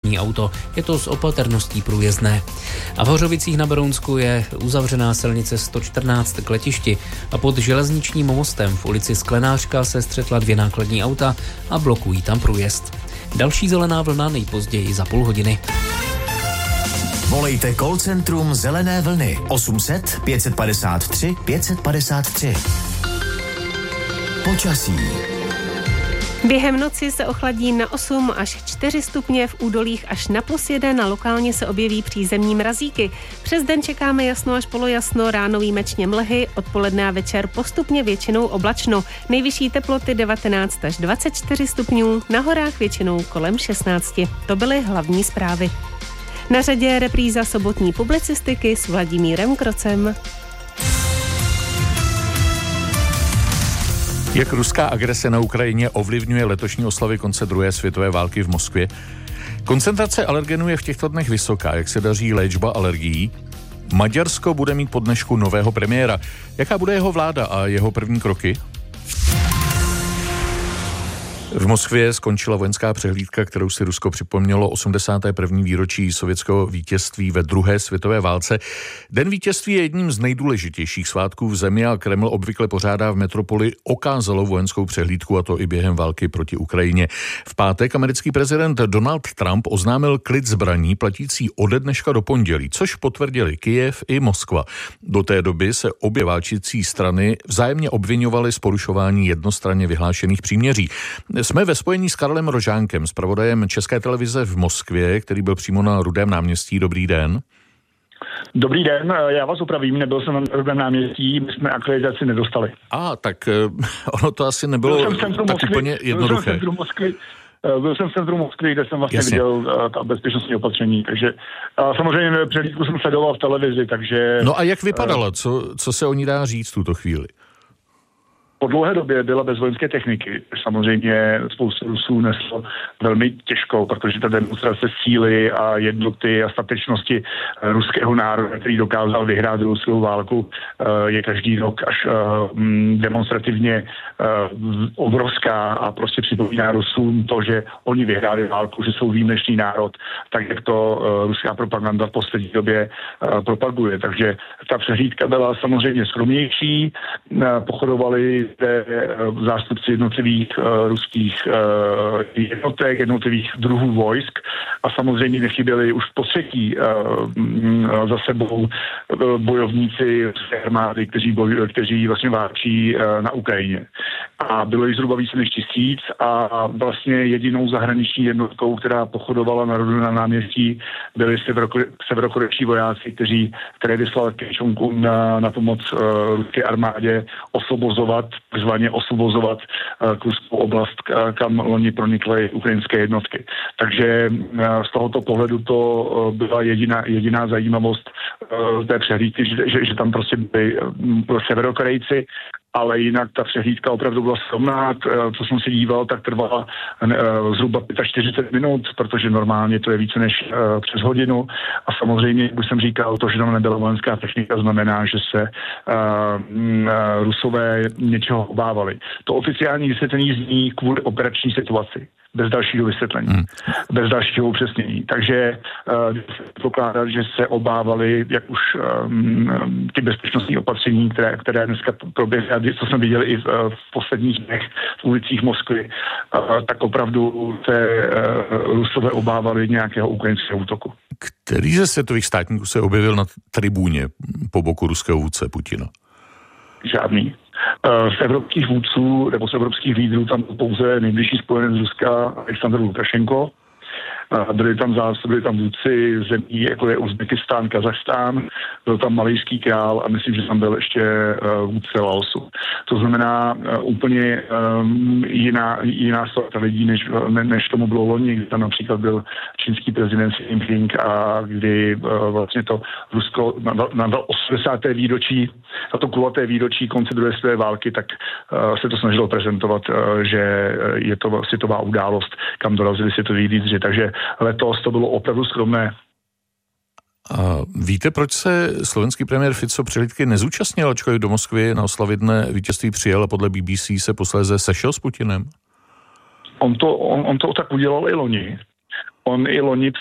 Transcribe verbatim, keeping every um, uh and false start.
nákladní auto. Je to s opatrností průjezdné. A v Hořovicích na Berounsku je uzavřená silnice sto čtrnáct k letišti a pod železničním mostem v ulici Sklenářka se střetla dvě nákladní auta a blokují tam průjezd. Další zelená vlna nejpozději za půl hodiny. Volejte call centrum Zelené vlny osm set pět padesát tři pět padesát tři. Počasí. Během noci se ochladí na osm až čtyři stupně, v údolích až na plus jeden a lokálně se objeví přízemní mrazíky. Přes den čekáme jasno až polojasno, ráno výjimečně mlhy, odpoledne a večer postupně většinou oblačno. Nejvyšší teploty devatenáct až dvacet čtyři stupňů, na horách většinou kolem šestnáct. To byly hlavní zprávy. Na řadě je repríza sobotní publicistiky s Vladimírem Krocem. Jak ruská agrese na Ukrajině ovlivňuje letošní oslavy konce druhé světové války v Moskvě? Koncentrace alergenů je v těchto dnech vysoká. Jak se daří léčba alergií? Maďarsko bude mít po dnešku nového premiéra. Jaká bude jeho vláda a jeho první kroky? V Moskvě skončila vojenská přehlídka, kterou si Rusko připomnělo osmdesáté první výročí sovětského vítězství ve druhé světové válce. Den vítězství je jedním z nejdůležitějších svátků v zemi a Kreml obvykle pořádá v metropoli okázalou vojenskou přehlídku, a to i během války proti Ukrajině. V pátek americký prezident Donald Trump oznámil klid zbraní platící ode dneška do pondělí, což potvrdili Kyjev i Moskva. Do té doby se obě válčící strany vzájemně obviňovaly z porušování jednostranně vyhlášených příměří. Jsme ve spojení s Karlem Rožánkem, zpravodajem České televize v Moskvě, který byl přímo na Rudém náměstí. Dobrý den. Dobrý den, já vás opravím, nebyl jsem na Rudém náměstí, my jsme akreditaci nedostali. A tak ono to asi nebylo tak Moskvy, úplně jednoduché. Byl jsem v centru Moskvy, byl jsem v centru Moskvy, kde jsem vlastně Jasně. viděl ta bezpečnostní opatření, takže samozřejmě přehlídku jsem sledoval v televizi, takže... No a jak vypadala, co, co se o ní dá říct v tuto chvíli? Po dlouhé době byla bez vojenské techniky. Samozřejmě spoustu Rusů neslo velmi těžko, protože ta demonstrace síly a jednoty a statečnosti ruského národa, který dokázal vyhrát ruskou válku, je každý rok až demonstrativně obrovská a prostě připomíná Rusům to, že oni vyhráli válku, že jsou výjimečný národ, tak jak to ruská propaganda v poslední době propaguje. Takže ta přehlídka byla samozřejmě skromnější, pochodovali zástupci jednotlivých uh, ruských uh, jednotek, jednotlivých druhů vojsk a samozřejmě nechyběli už po třetí uh, za sebou uh, bojovníci ruské armády, kteří, boj, kteří vlastně válčí uh, na Ukrajině. A bylo jich zhruba více než tisíc a vlastně jedinou zahraniční jednotkou, která pochodovala na rodu na náměstí, byli severokorejští vojáci, kteří, které vyslali Kim Jong-un na, na pomoc uh, ruské armádě osvobozovat takzvaně osvobozovat uh, Kurskou oblast, kam loni pronikly ukrajinské jednotky. Takže uh, z tohoto pohledu to uh, byla jediná, jediná zajímavost uh, té přehlídky, že, že, že tam prostě byli uh, severokorejci, ale jinak ta přehlídka opravdu byla skromná. Co jsem si díval, tak trvala uh, zhruba čtyřicet pět minut, protože normálně to je více než uh, přes hodinu. A samozřejmě, jak už jsem říkal, to, že tam nebyla vojenská technika, znamená, že se uh, uh, Rusové něčeho obávali. To oficiální vysvětlení zní kvůli operační situaci. Bez dalšího vysvětlení, hmm. bez dalšího upřesnění. Takže uh, pokládat, že se obávali, jak už um, ty bezpečnostní opatření, které, které dneska proběhly, co jsme viděli i v, v posledních dnech v ulicích Moskvy, uh, tak opravdu se uh, Rusové obávali nějakého ukrajinského útoku. Který ze světových státníků se objevil na tribuně po boku ruského vůdce Putina? Žádný. Z evropských vůdců nebo z evropských lídrů tam pouze nejbližší spojenec Ruska Alexandr Lukašenko. Byli tam zástupci, byli tam vůdci zemí, jako je Uzbekistán, Kazachstán, byl tam malajský král a myslím, že tam byl ještě vůdce Laosu. To znamená úplně jiná, jiná sorta lidí, než, než tomu bylo loni, kdy tam například byl čínský prezident Xi Jinping a kdy vlastně to Rusko na osmdesáté výročí, na to kulaté výročí konce druhé světové války, tak se to snažilo prezentovat, že je to světová událost, kam dorazili světoví lídři. Takže letos to bylo opravdu skromné. A víte, proč se slovenský premiér Fico přehlídky nezúčastnil, ačkoliv do Moskvy na oslavě dne vítězství přijel a podle B B C se posléze sešel s Putinem? On to, on, on to tak udělal i loni. On i loni